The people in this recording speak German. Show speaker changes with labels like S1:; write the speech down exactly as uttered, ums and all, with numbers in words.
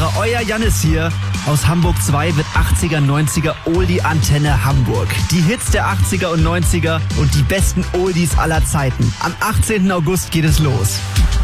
S1: Zuhörer, euer Jannis hier. Aus Hamburg zwei wird achtziger, neunziger Oldie-Antenne Hamburg. Die Hits der achtziger und neunziger und die besten Oldies aller Zeiten. Am achtzehnten August geht es los.